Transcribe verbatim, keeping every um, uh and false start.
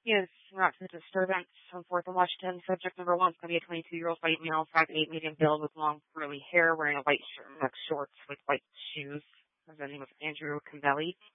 Yes, not to disturbance on fourth of Washington. Subject number one is going to be a twenty-two-year-old white male, five eight, medium build with long curly hair, wearing a white shirt and black shorts with white shoes. His name was Andrew Cavelli.